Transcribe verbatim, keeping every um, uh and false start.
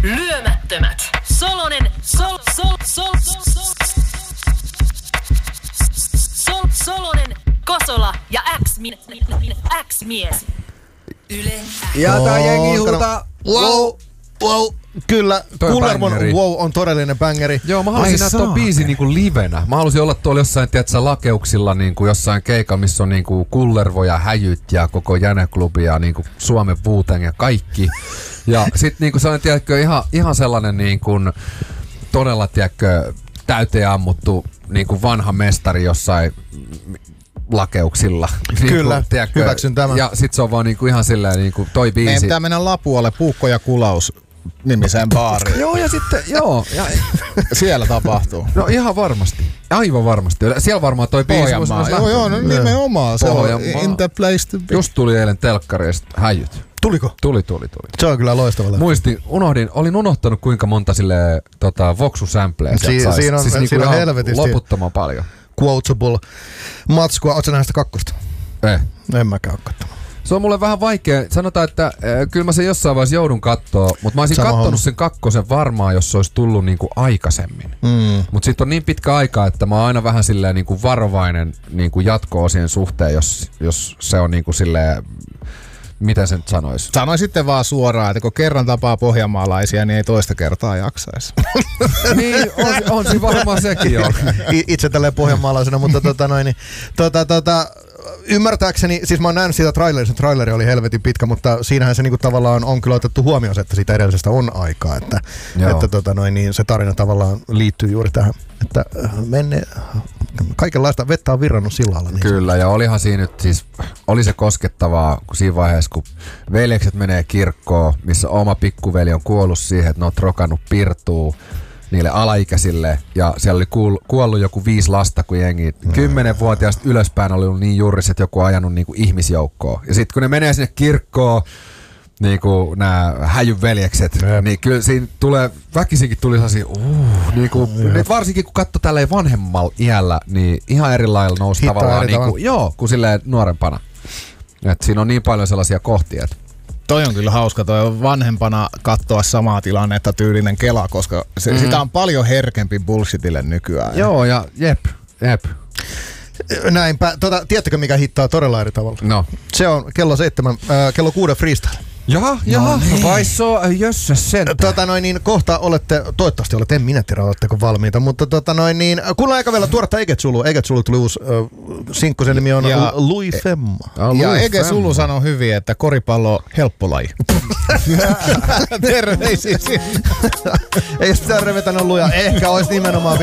Lyömättömät. Solonen, sol, sol, sol, sol, sol, Solonen, Kosola ja X-mies. Yle X. Ja tää jengi huutaa wow, wow. Kyllä, Kullervon wow on todellinen bängeri. Joo, mä haluaisin nähdä tuon biisin niinku livenä. Mä haluaisin olla tuolla jossain, tiedätkö, lakeuksilla niinku jossain keikalla, missä on niinku Kullervo ja Häjyt ja koko Jäneklubi ja niinku Suomen Wu-Tang ja kaikki. Ja sit niinku se on, tiedätkö, ihan, ihan sellainen niinku todella, tiedätkö, täyteen ammuttu niinku vanha mestari jossain lakeuksilla. Kyllä, niinku, tiedätkö, hyväksyn tämän. Ja sit se on vaan niinku ihan silleen niinku toi biisi. Meidän pitää mennä Lapualle Puukko ja Kulaus nimiseen baariin. Joo, ja sitten, joo. Ja, siellä tapahtuu. No ihan varmasti. Aivan varmasti. Siellä varmaan toi biisi. Pohjanmaa. Joo, joo, no, nimenomaan. Se on in the place to be. Just tuli eilen telkkarista Häjyt. Tuliko? Tuli, tuli, tuli. Se on kyllä loistava. Muistin, unohdin, olin unohtanut kuinka monta sille tota, Voxu-sampleja si- sais. Siinä on, siis siinä niinku on helvetisti loputtoman paljon. Quotable matskua. Ootko sä nähnyt sitä kakkosta? Eh. En mäkään ole kattonut. Se on mulle vähän vaikea. Sanotaan, että äh, kyllä mä sen jossain vaiheessa joudun kattoo, mutta mä olisin Sama kattonut homma. sen kakkosen varmaan, jos se olisi tullut niinku aikaisemmin. Mm. Mutta sitten on niin pitkä aika, että mä oon aina vähän silleen niinku varovainen niinku jatko-osien suhteen, jos, jos se on niinku silleen, miten sen nyt sanois? Sanoin sitten vaan suoraan, että kun kerran tapaa pohjanmaalaisia, niin ei toista kertaa jaksaisi. Niin, on, on siinä varmaan sekin jo. Itse tälleen pohjanmaalaisena, mutta tota noin, niin, tota, tota, ymmärtääkseni, siis mä oon nähnyt sitä traileria, se traileri oli helvetin pitkä, mutta siinähän se niinku tavallaan on kyllä otettu huomioon, että siitä edellisestä on aikaa, että, että tota noin, niin se tarina tavallaan liittyy juuri tähän, että menne, kaikenlaista vettä on virrannut sillalla. Niin kyllä, ja olihan siinä nyt siis, oli se koskettavaa kun siinä vaiheessa, kun veljekset menee kirkkoon, missä oma pikkuveli on kuollut siihen, että ne on trokannut pirtuu niille alaikäisille, ja siellä oli kuul- kuollut joku viisi lasta, kun jengi kymmenvuotiaasta ylöspäin oli ollut niin juris, että joku on ajanut niinku ihmisjoukkoon. Ja sitten kun ne menee sinne kirkkoon, niinku nämä Häjyn veljekset, Jep. niin kyllä siinä tulee, väkisinkin tuli sellaisia, uh, niinku, nyt varsinkin kun katsoi tälleen vanhemmalla iällä, niin ihan eri lailla nousi Hittaa tavallaan, eri niinku, joo, kuin silleen nuorempana. Et siinä on niin paljon sellaisia kohtia, että Toi on kyllä hauska, toi on vanhempana katsoa samaa tilannetta tyylinen Kela, koska se, mm. sitä on paljon herkempi bullshitille nykyään. Joo, ja jep, jep. Näinpä. Tota, tiedättekö mikä hittaa todella eri tavalla? No. Se on kello seitsemän, äh, kello kuuden freestyle. Jaha, jaha, no, vai so, jössä sen. Tota noin niin, kohta olette, toivottavasti olette, en minä tiedä, oletteko valmiita, mutta tota noin niin, kuulla aika vielä tuoretta Eget Zulu. Eget Zulu tuli uusi äh, sinkku, sen nimi on ja, Louis Femma. Ja Ege Zulu sanoi hyvin, että koripallo helppo laji. Terveisiä. Ei sitä revetänyt luja, ehkä olisi nimenomaan